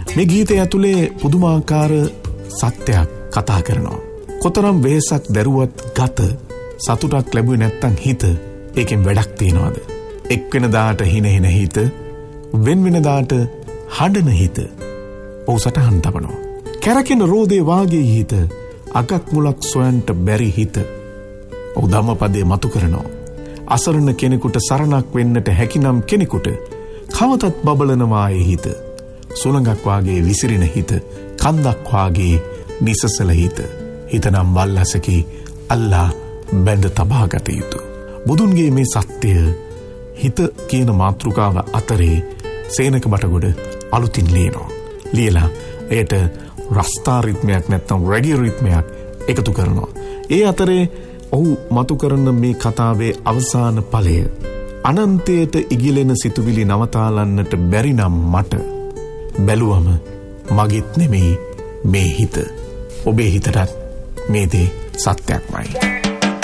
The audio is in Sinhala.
මේ ගීතය ඇතුලේ පුදුමාකාර සත්‍යයක් කතා කරනවා. කොතරම් වෙහසක් දැරුවත් ගත සතුටක් ලැබුවේ නැත්තම් හිත ඒකෙන් වැඩක් තියනවාද? එක් වෙනදාට හිනෙන හිත, වෙන වෙනදාට හඬන හිත ඔහු සටහන් තබනවා. කැරකෙන රෝදේ වාගේ හිත, අගක් මුලක් සොයන්ට බැරි හිත ඔහු ධම්මපදයේ මතු කරනවා. අසරණ කෙනෙකුට සරණක් වෙන්නට හැකිනම් කෙනෙකුට කවතත් බබලනවායේ හිත, සුළඟක් වාගේ විසිරෙන හිත, කන්දක් වාගේ නිසසල හිත, හිතනම් වල්ලසකි අල්ලා බැඳ තබාගත යුතු. බුදුන්ගේ මේ සත්‍යය හිත කියන මාතෘකාව අතරේ සේනක බටගොඩ අලුතින් ලියනවා. ලියලා එයට රස්තා රිද්මයක් නැත්නම් රෙගි රිද්මයක් එකතු කරනවා. ඒ අතරේ ඔහු මතු කරන මේ කතාවේ අවසාන ඵලය අනන්තයට ඉගිලෙන සිතුවිලි නවතාලන්නට බැරි නම් මට බැලුවම මගෙත් නෙමෙයි මේ හිත. ඔබේ හිතටත් මේ දේ සත්‍යක්මයි.